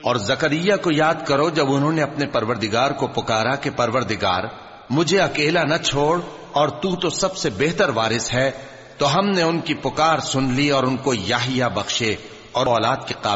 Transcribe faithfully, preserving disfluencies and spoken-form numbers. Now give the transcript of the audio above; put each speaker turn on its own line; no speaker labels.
और जकरिया को याद करो जब उन्होंने अपने परवरदिगार को पुकारा कि परवरदिगार मुझे अकेला न छोड़ और तू तो सबसे बेहतर वारिस है। तो हमने उनकी पुकार सुन ली और उनको याहिया बख्शे और औलाद के